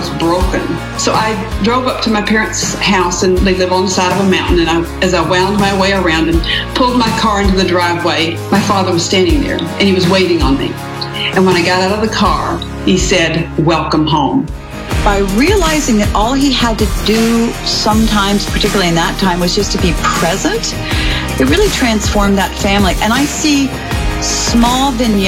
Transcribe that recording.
was broken. So I drove up to my parents' house, and they live on the side of a mountain, and as I wound my way around and pulled my car into the driveway, my father was standing there, and he was waiting on me. And when I got out of the car, he said, "Welcome home." By realizing that all he had to do sometimes, particularly in that time, was just to be present, it really transformed that family. And I see small vignettes